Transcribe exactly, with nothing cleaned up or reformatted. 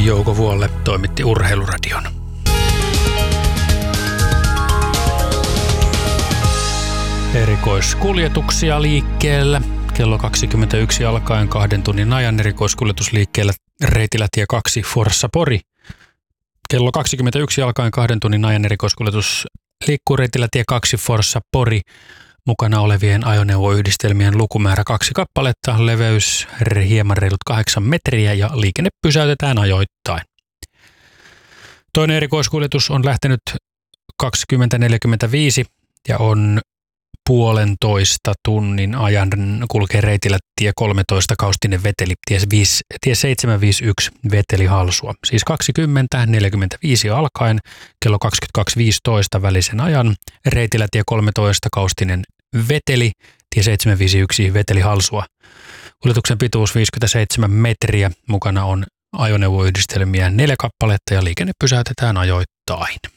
Jouko Vuolle toimitti Urheiluradion. Erikoiskuljetuksia liikkeellä. Kello kaksikymmentäyksi alkaen kahden tunnin ajan erikoiskuljetusliikkeellä Reitilätie kaksi Forssa Pori. Kello kaksikymmentäyksi alkaen kahden tunnin ajan erikoiskuljetus liikkuu Reitilätie kaksi Forssa Pori. Mukana olevien ajoneuvoyhdistelmien lukumäärä kaksi kappaletta, leveys hieman reilut kahdeksan metriä ja liikenne pysäytetään ajoittain. Toinen erikoiskuljetus on lähtenyt kaksikymmentä neljäkymmentäviisi ja on puolentoista tunnin ajan kulkee reitillä tie kolmetoista Kaustinen Veteli, tie, viisi, tie seitsemän viisi yksi Veteli Halsua. Siis kaksikymmentä neljäkymmentäviisi alkaen kello kaksikymmentäkaksi viisitoista välisen ajan reitillä tie kolmetoista Kaustinen Veteli, tie seitsemän viisi yksi Veteli Halsua. Kuljetuksen pituus viisikymmentäseitsemän metriä, mukana on ajoneuvoyhdistelmiä neljä kappaletta ja liikenne pysäytetään ajoittain.